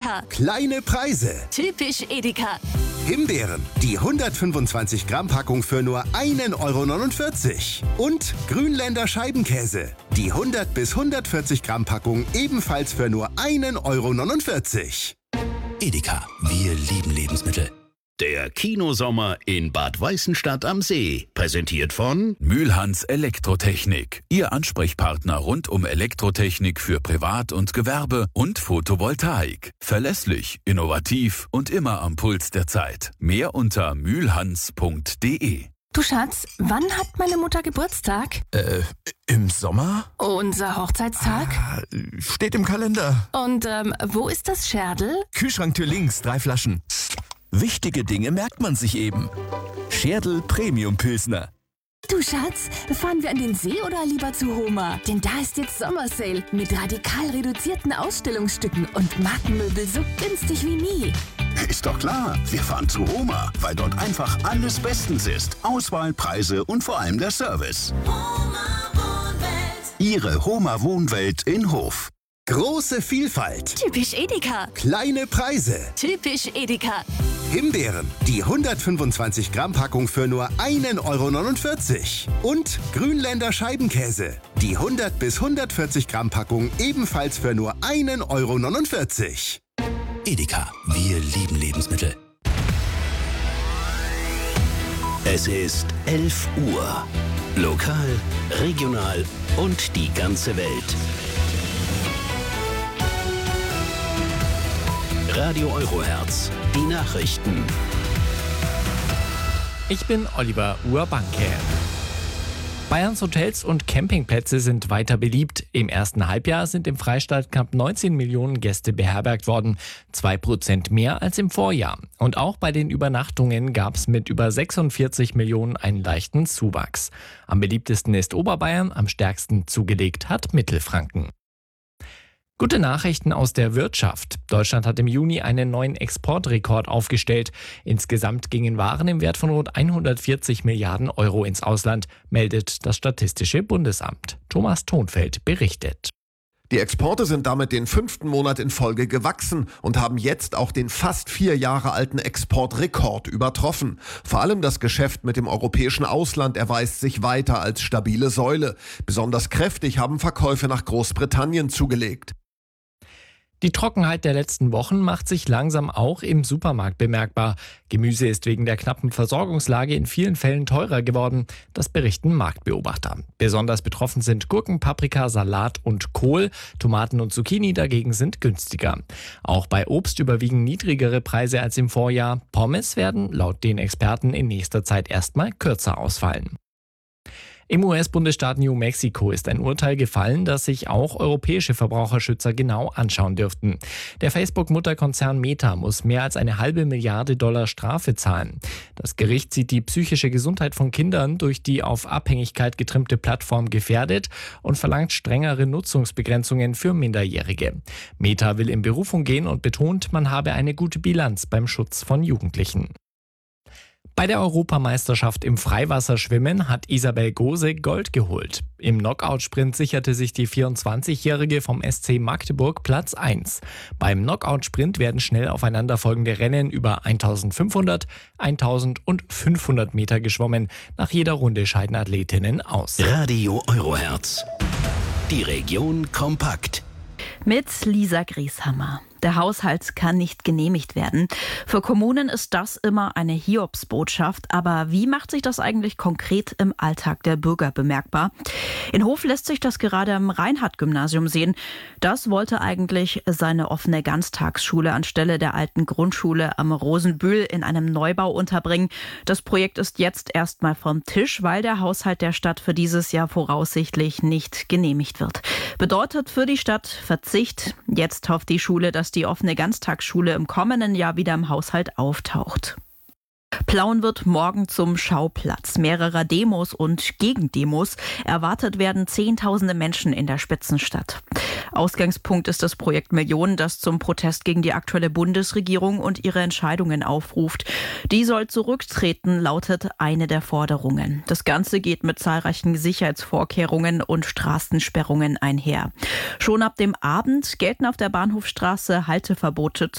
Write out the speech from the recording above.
Edeka. Kleine Preise. Typisch Edeka. Himbeeren, die 125 Gramm Packung für nur 1,49 €. Und Grünländer Scheibenkäse, die 100 bis 140 Gramm Packung ebenfalls für nur 1,49 €. Edeka, wir lieben Lebensmittel. Der Kinosommer in Bad Weißenstadt am See. Präsentiert von Mühlhans Elektrotechnik. Ihr Ansprechpartner rund um Elektrotechnik für Privat und Gewerbe und Photovoltaik. Verlässlich, innovativ und immer am Puls der Zeit. Mehr unter mühlhans.de. Du Schatz, wann hat meine Mutter Geburtstag? Im Sommer? Unser Hochzeitstag? Steht im Kalender. Und wo ist das Scherdel? Kühlschranktür links, 3 Flaschen. Wichtige Dinge merkt man sich eben. Scherdel Premium Pilsner. Du Schatz, fahren wir an den See oder lieber zu Homa? Denn da ist jetzt Sommersale mit radikal reduzierten Ausstellungsstücken und Markenmöbel so günstig wie nie. Ist doch klar, wir fahren zu Homa, weil dort einfach alles bestens ist. Auswahl, Preise und vor allem der Service. Homa Wohnwelt. Ihre Homa Wohnwelt in Hof. Große Vielfalt. Typisch Edeka. Kleine Preise. Typisch Edeka. Himbeeren, die 125 Gramm Packung für nur 1,49 €. Und Grünländer Scheibenkäse, die 100 bis 140 Gramm Packung ebenfalls für nur 1,49 €. Edeka, wir lieben Lebensmittel. Es ist 11 Uhr. Lokal, regional und die ganze Welt. Radio Eurohertz, die Nachrichten. Ich bin Oliver Urbanke. Bayerns Hotels und Campingplätze sind weiter beliebt. Im ersten Halbjahr sind im Freistaat knapp 19 Millionen Gäste beherbergt worden, 2% mehr als im Vorjahr. Und auch bei den Übernachtungen gab es mit über 46 Millionen einen leichten Zuwachs. Am beliebtesten ist Oberbayern, am stärksten zugelegt hat Mittelfranken. Gute Nachrichten aus der Wirtschaft. Deutschland hat im Juni einen neuen Exportrekord aufgestellt. Insgesamt gingen Waren im Wert von rund 140 Milliarden Euro ins Ausland, meldet das Statistische Bundesamt. Thomas Thonfeld berichtet. Die Exporte sind damit den 5. Monat in Folge gewachsen und haben jetzt auch den fast 4 Jahre alten Exportrekord übertroffen. Vor allem das Geschäft mit dem europäischen Ausland erweist sich weiter als stabile Säule. Besonders kräftig haben Verkäufe nach Großbritannien zugelegt. Die Trockenheit der letzten Wochen macht sich langsam auch im Supermarkt bemerkbar. Gemüse ist wegen der knappen Versorgungslage in vielen Fällen teurer geworden. Das berichten Marktbeobachter. Besonders betroffen sind Gurken, Paprika, Salat und Kohl. Tomaten und Zucchini dagegen sind günstiger. Auch bei Obst überwiegen niedrigere Preise als im Vorjahr. Pommes werden laut den Experten in nächster Zeit erstmal kürzer ausfallen. Im US-Bundesstaat New Mexico ist ein Urteil gefallen, das sich auch europäische Verbraucherschützer genau anschauen dürften. Der Facebook-Mutterkonzern Meta muss mehr als $1,5 Milliarden Strafe zahlen. Das Gericht sieht die psychische Gesundheit von Kindern durch die auf Abhängigkeit getrimmte Plattform gefährdet und verlangt strengere Nutzungsbegrenzungen für Minderjährige. Meta will in Berufung gehen und betont, man habe eine gute Bilanz beim Schutz von Jugendlichen. Bei der Europameisterschaft im Freiwasserschwimmen hat Isabel Gose Gold geholt. Im Knockout-Sprint sicherte sich die 24-Jährige vom SC Magdeburg Platz 1. Beim Knockout-Sprint werden schnell aufeinanderfolgende Rennen über 1500, 1000 und 500 Meter geschwommen. Nach jeder Runde scheiden Athletinnen aus. Radio Eurohertz, die Region kompakt. Mit Lisa Grieshammer. Der Haushalt kann nicht genehmigt werden. Für Kommunen ist das immer eine Hiobsbotschaft. Aber wie macht sich das eigentlich konkret im Alltag der Bürger bemerkbar? In Hof lässt sich das gerade am Reinhardt-Gymnasium sehen. Das wollte eigentlich seine offene Ganztagsschule anstelle der alten Grundschule am Rosenbühl in einem Neubau unterbringen. Das Projekt ist jetzt erstmal vom Tisch, weil der Haushalt der Stadt für dieses Jahr voraussichtlich nicht genehmigt wird. Bedeutet für die Stadt Verzicht. Jetzt hofft die Schule, dass die offene Ganztagsschule im kommenden Jahr wieder im Haushalt auftaucht. Plauen wird morgen zum Schauplatz mehrerer Demos und Gegendemos. Erwartet werden Zehntausende Menschen in der Spitzenstadt. Ausgangspunkt ist das Projekt Millionen, das zum Protest gegen die aktuelle Bundesregierung und ihre Entscheidungen aufruft. Die soll zurücktreten, lautet eine der Forderungen. Das Ganze geht mit zahlreichen Sicherheitsvorkehrungen und Straßensperrungen einher. Schon ab dem Abend gelten auf der Bahnhofstraße Halteverbote